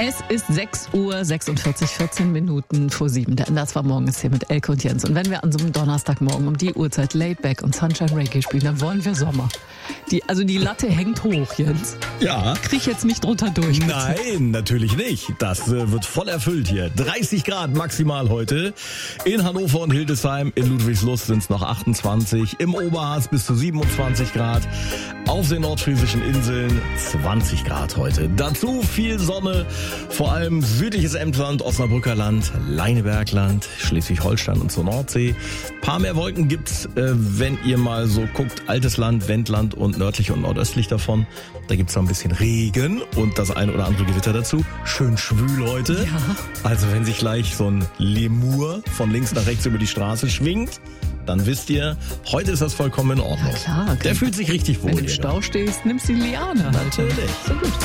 Es ist 6:46 Uhr, 14 Minuten vor 7. Das war morgens hier mit Elke und Jens. Und wenn wir an so einem Donnerstagmorgen um die Uhrzeit Laidback und Sunshine Reggae spielen, dann wollen wir Sommer. Die Latte hängt hoch, Jens. Ja. Krieg ich jetzt nicht drunter durch. Bitte. Nein, natürlich nicht. Das wird voll erfüllt hier. 30 Grad maximal heute. In Hannover und Hildesheim, in Ludwigslust sind es noch 28. Im Oberharz bis zu 27 Grad. Auf den nordfriesischen Inseln 20 Grad heute. Dazu viel Sonne, vor allem südliches Emsland, Osnabrücker Land, Leinebergland, Schleswig-Holstein und zur Nordsee. Paar mehr Wolken gibt's, wenn ihr mal so guckt, altes Land, Wendland und nördlich und nordöstlich davon. Da gibt's noch ein bisschen Regen und das eine oder andere Gewitter dazu. Schön schwül heute. Ja. Also wenn sich gleich so ein Lemur von links nach rechts über die Straße schwingt, dann wisst ihr, heute ist das vollkommen in Ordnung. Ja, klar. Der fühlt sich richtig wohl. Wenn du im Stau stehst, nimmst du die Liane. Natürlich. So gut.